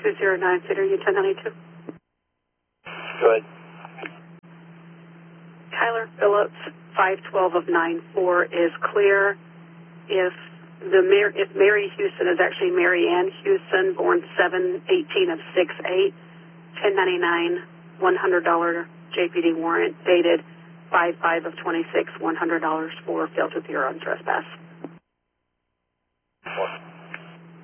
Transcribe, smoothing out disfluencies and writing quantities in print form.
209, Cedar U-1092. Good. Tyler Phillips, 512 of 94 is clear. If Mary Houston is actually Mary Ann Houston, born 7/18 of 6/8, 1099, $100 JPD warrant dated 5/5 of 26, $100 for failed to appear on trespass.